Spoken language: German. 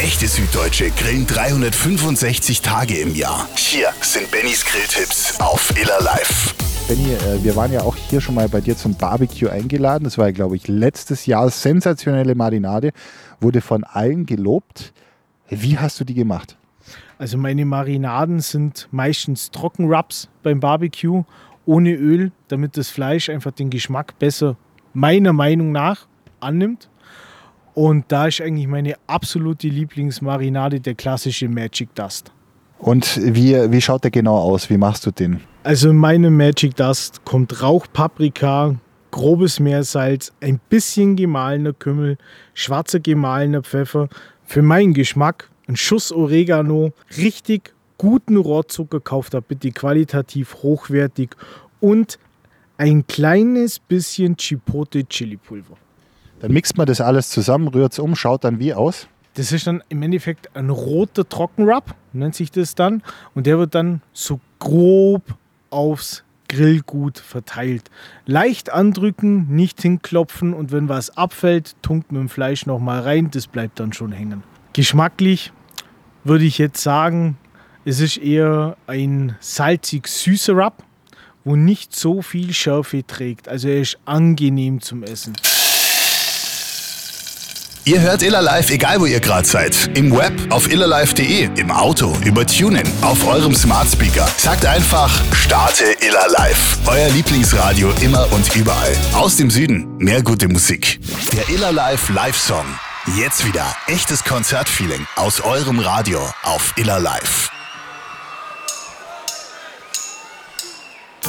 Echte Süddeutsche grillen 365 Tage im Jahr. Hier sind Bennys Grilltipps auf Iller Live. Benny, wir waren ja auch hier schon mal bei dir zum Barbecue eingeladen. Das war ja, glaube ich, letztes Jahr. Sensationelle Marinade. Wurde von allen gelobt. Wie hast du die gemacht? Also meine Marinaden sind meistens Trockenrubs beim Barbecue, ohne Öl, damit das Fleisch einfach den Geschmack besser, meiner Meinung nach, annimmt. Und da ist eigentlich meine absolute Lieblingsmarinade der klassische Magic Dust. Und wie schaut der genau aus? Wie machst du den? Also in meinem Magic Dust kommt Rauchpaprika, grobes Meersalz, ein bisschen gemahlener Kümmel, schwarzer gemahlener Pfeffer. Für meinen Geschmack ein Schuss Oregano, richtig guten Rohrzucker, kauft da bitte qualitativ hochwertig und ein kleines bisschen Chipotle Chili Pulver. Dann mixt man das alles zusammen, rührt es um, schaut dann wie aus? Das ist dann im Endeffekt ein roter Trockenrub, nennt sich das dann. Und der wird dann so grob aufs Grillgut verteilt. Leicht andrücken, nicht hinklopfen und wenn was abfällt, tunkt mit dem Fleisch nochmal rein, das bleibt dann schon hängen. Geschmacklich würde ich jetzt sagen, es ist eher ein salzig-süßer Rub, wo nicht so viel Schärfe trägt. Also er ist angenehm zum Essen. Ihr hört Iller Live, egal wo ihr gerade seid. Im Web, auf illerlive.de, im Auto, über TuneIn, auf eurem Smart Speaker. Sagt einfach, starte Iller Live. Euer Lieblingsradio immer und überall. Aus dem Süden, mehr gute Musik. Der Iller Live Live-Song. Jetzt wieder echtes Konzertfeeling aus eurem Radio auf Iller Live.